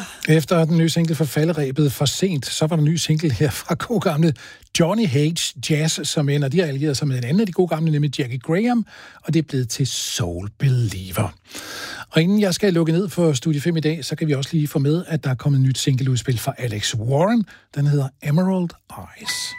Efter den nye single fra falderebet For Sent, så var der en ny single her fra gode gamle Johnny Hates Jazz, som ender. De har allieret sig med en anden af de gode gamle, nemlig Jackie Graham, og det er blevet til Soul Believer. Og inden jeg skal lukke ned for Studie 5 i dag, så kan vi også lige få med, at der er kommet et nyt singleudspil fra Alex Warren. Den hedder Emerald Eyes.